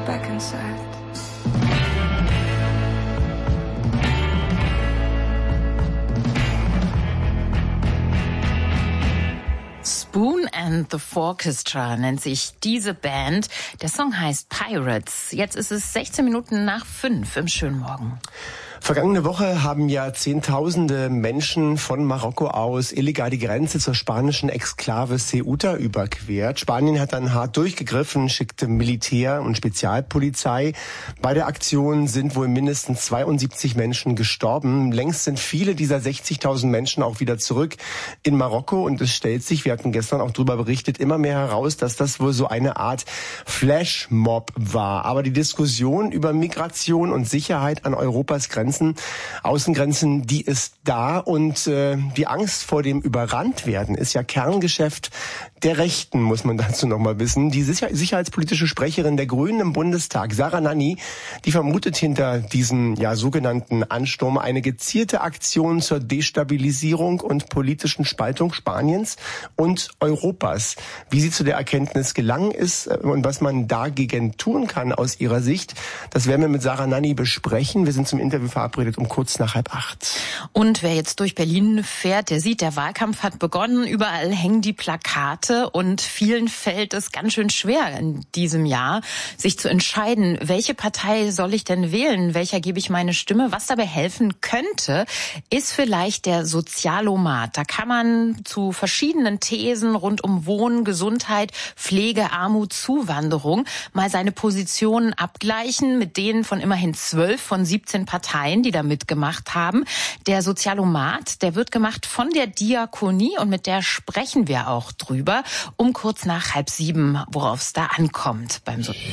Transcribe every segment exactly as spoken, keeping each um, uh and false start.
back inside. Spoon and the Forchestra nennt sich diese Band. Der Song heißt Pirates. Jetzt ist es sechzehn Minuten nach fünf im schönen Morgen. Vergangene Woche haben ja Zehntausende Menschen von Marokko aus illegal die Grenze zur spanischen Exklave Ceuta überquert. Spanien hat dann hart durchgegriffen, schickte Militär und Spezialpolizei. Bei der Aktion sind wohl mindestens zweiundsiebzig Menschen gestorben. Längst sind viele dieser sechzigtausend Menschen auch wieder zurück in Marokko. Und es stellt sich, wir hatten gestern auch darüber berichtet, immer mehr heraus, dass das wohl so eine Art Flashmob war. Aber die Diskussion über Migration und Sicherheit an Europas Grenzen Außengrenzen, die ist da, und äh, die Angst vor dem Überranntwerden ist ja Kerngeschäft der Rechten, muss man dazu noch mal wissen. Die sicher- sicherheitspolitische Sprecherin der Grünen im Bundestag, Sarah Nanni, die vermutet hinter diesem ja sogenannten Ansturm eine gezielte Aktion zur Destabilisierung und politischen Spaltung Spaniens und Europas. Wie sie zu der Erkenntnis gelangen ist und was man dagegen tun kann aus ihrer Sicht, das werden wir mit Sarah Nanni besprechen. Wir sind zum Interview verabredet um kurz nach halb acht. Und wer jetzt durch Berlin fährt, der sieht, der Wahlkampf hat begonnen. Überall hängen die Plakate und vielen fällt es ganz schön schwer in diesem Jahr, sich zu entscheiden, welche Partei soll ich denn wählen, welcher gebe ich meine Stimme. Was dabei helfen könnte, ist vielleicht der Sozialomat. Da kann man zu verschiedenen Thesen rund um Wohnen, Gesundheit, Pflege, Armut, Zuwanderung mal seine Positionen abgleichen mit denen von immerhin zwölf von siebzehn Parteien, die da mitgemacht haben. Der Sozialomat, der wird gemacht von der Diakonie und mit der sprechen wir auch drüber, um kurz nach halb sieben, worauf es da ankommt beim so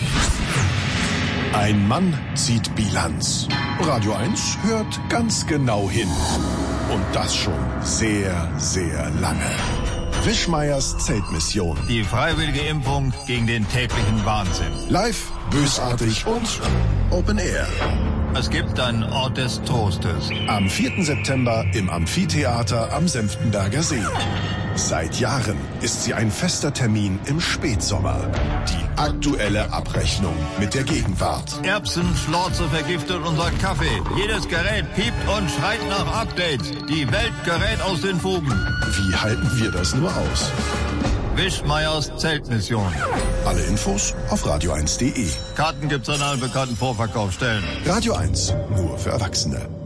Ein Mann zieht Bilanz. Radio eins hört ganz genau hin. Und das schon sehr, sehr lange. Wischmeiers Zeltmission. Die freiwillige Impfung gegen den täglichen Wahnsinn. Live, bösartig und Open Air. Es gibt einen Ort des Trostes. Am vierten September im Amphitheater am Senftenberger See. Seit Jahren ist sie ein fester Termin im Spätsommer. Die aktuelle Abrechnung mit der Gegenwart. Erbsenflorze vergiftet unser Kaffee. Jedes Gerät piept und schreit nach Updates. Die Welt gerät aus den Fugen. Wie halten wir das nur aus? Wischmeiers Zeltmission. Alle Infos auf radio eins punkt de. Karten gibt's an allen bekannten Vorverkaufsstellen. Radio eins, nur für Erwachsene.